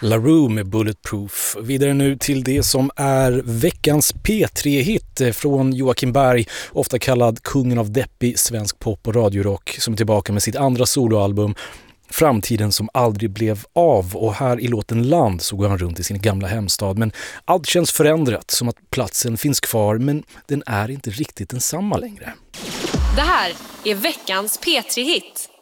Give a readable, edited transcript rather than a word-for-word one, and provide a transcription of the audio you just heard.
La Rue med Bulletproof. Vidare nu till det som är veckans P3-hit från Joakim Berg, ofta kallad kungen av deppig svensk pop- och radiorock, som är tillbaka med sitt andra soloalbum Framtiden som aldrig blev av. Och här i låten Land så går han runt i sin gamla hemstad, men allt känns förändrat, som att platsen finns kvar men den är inte riktigt densamma längre. Det här är veckans P3-hit.